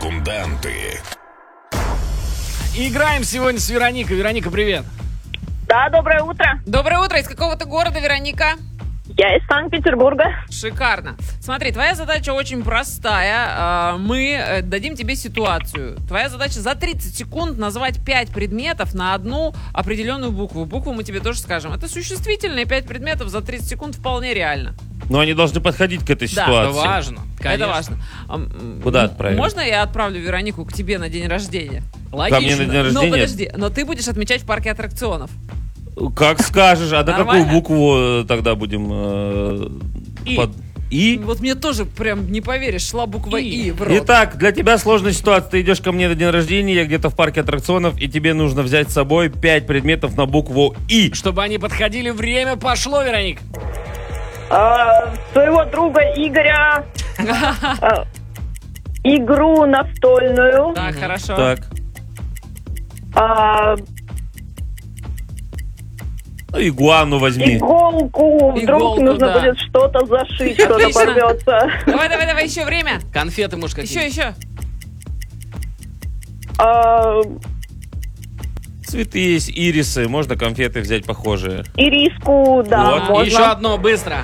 Секунданты. Играем сегодня с Вероникой. Вероника, привет. Да, доброе утро. Доброе утро. Из какого ты города, Вероника? Я из Санкт-Петербурга. Шикарно. Смотри, твоя задача очень простая. Мы дадим тебе ситуацию. Твоя задача за 30 секунд назвать 5 предметов на одну определенную букву. Букву мы тебе тоже скажем. Это существительные 5 предметов за 30 секунд вполне реально. Но они должны подходить к этой Да, ситуации. Это важно. Конечно. Это важно. Куда отправить? Можно я отправлю Веронику к тебе на день рождения? Логично. Ко мне на день Но рождения? подожди, но ты будешь отмечать в парке аттракционов. Как скажешь. А на какую Нормально? букву тогда будем? И. И? Вот мне тоже прям не поверишь, шла буква И в рот. Итак, для тебя сложная ситуация. Ты идешь ко мне на день рождения, я где-то в парке аттракционов, и тебе нужно взять с собой 5 предметов на букву И. Чтобы они подходили, время пошло, Вероник. Своего друга Игоря. Игру настольную. Так, хорошо. Так. Ну, игуану возьми. Иголку. Вдруг Иголку, нужно да. будет что-то зашить, что-то Отлично. порвется. Давай, еще время. Конфеты, может, какие-то. Еще. Цветы есть, ирисы. Можно конфеты взять похожие. Ириску, да, Вот. можно. Еще одно, быстро.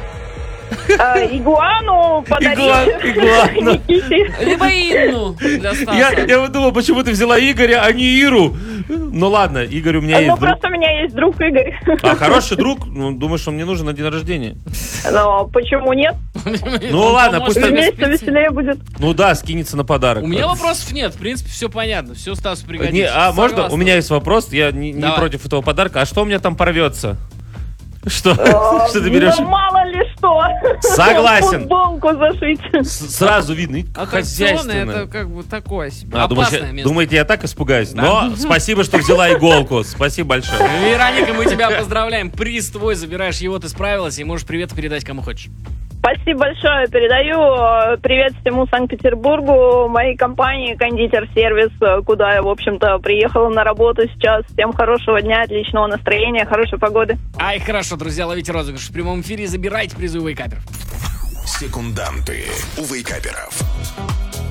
Игуану подарить. Игуану. Никите. Либо Инну для Стаса. Я вот думал, почему ты взяла Игоря, а не Иру. Ну ладно, Игорь у меня Ну, есть друг. просто у меня есть друг Игорь. А хороший друг? Ну, думаешь, он мне нужен на день рождения? Но почему нет? Ну ладно, пусть так. Вместе веселее будет. Ну да, скинется на подарок. У меня вопросов нет. В принципе, все понятно. Все Стасу Не, пригодится. можно? Согласна. У меня есть вопрос, я не Давай. против этого подарка. А что у меня там порвется? Что? Что ты берешь? Ну, мало ли что. Согласен. Футболку зашить. Сразу видно, и Аттракционы хозяйственно. это как бы такое себе. А, опасное место. думаете, я так испугаюсь? Но спасибо, что взяла иголку. Спасибо большое. Вероника, мы тебя поздравляем. Приз твой, забираешь его, ты справилась, и можешь привет передать кому хочешь. Спасибо большое. Передаю привет всему Санкт-Петербургу, моей компании «Кондитер-сервис», куда я, в общем-то, приехала на работу сейчас. Всем хорошего дня, отличного настроения, хорошей погоды. Ай, хорошо, друзья, ловите розыгрыш в прямом эфире и забирайте призы у вейкаперов. Секунданты у вейкаперов.